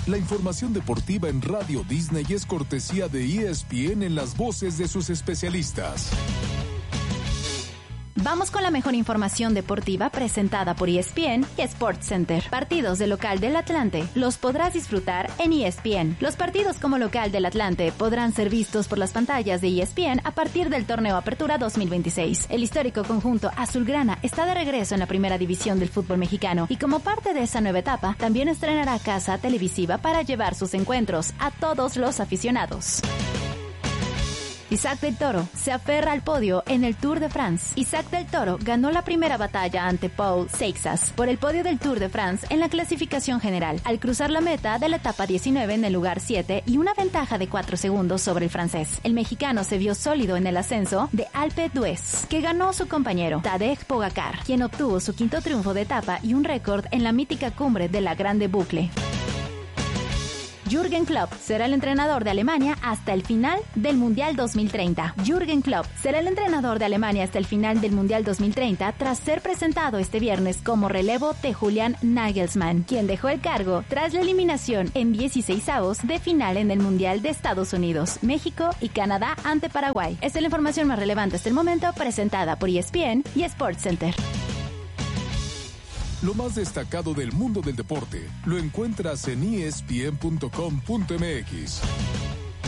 La información deportiva en Radio Disney es cortesía de ESPN en las voces de sus especialistas. Vamos con la mejor información deportiva presentada por ESPN y SportsCenter. Partidos de local del Atlante los podrás disfrutar en ESPN. Los partidos como local del Atlante podrán ser vistos por las pantallas de ESPN a partir del torneo Apertura 2026. El histórico conjunto azulgrana está de regreso en la primera división del fútbol mexicano y como parte de esa nueva etapa, también estrenará casa televisiva para llevar sus encuentros a todos los aficionados. Isaac del Toro se aferra al podio en el Tour de France. Isaac del Toro ganó la primera batalla ante Paul Seixas por el podio del Tour de France en la clasificación general, al cruzar la meta de la etapa 19 en el lugar 7 y una ventaja de 4 segundos sobre el francés. El mexicano se vio sólido en el ascenso de Alpe d'Huez, que ganó su compañero Tadej Pogacar, quien obtuvo su quinto triunfo de etapa y un récord en la mítica cumbre de la Grande Boucle. Jürgen Klopp será el entrenador de Alemania hasta el final del Mundial 2030. Jürgen Klopp será el entrenador de Alemania hasta el final del Mundial 2030 tras ser presentado este viernes como relevo de Julian Nagelsmann, quien dejó el cargo tras la eliminación en 16avos de final en el Mundial de Estados Unidos, México y Canadá ante Paraguay. Esta es la información más relevante hasta el momento, presentada por ESPN y SportsCenter. Lo más destacado del mundo del deporte lo encuentras en ESPN.com.mx.